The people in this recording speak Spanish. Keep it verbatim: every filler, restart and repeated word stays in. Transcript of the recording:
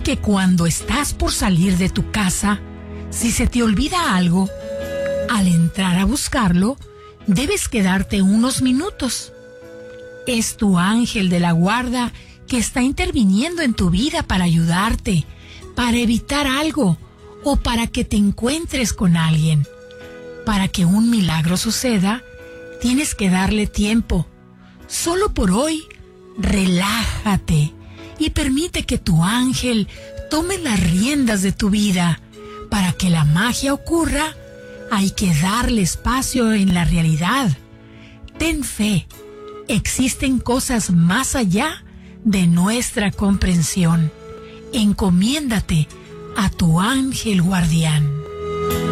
que cuando estás por salir de tu casa, si se te olvida algo, al entrar a buscarlo, debes quedarte unos minutos. Es tu ángel de la guarda que está interviniendo en tu vida para ayudarte, para evitar algo o para que te encuentres con alguien. Para que un milagro suceda, tienes que darle tiempo. Solo por hoy, relájate y permite que tu ángel tome las riendas de tu vida. Para que la magia ocurra, hay que darle espacio en la realidad. Ten fe, existen cosas más allá de nuestra comprensión. Encomiéndate a tu ángel guardián.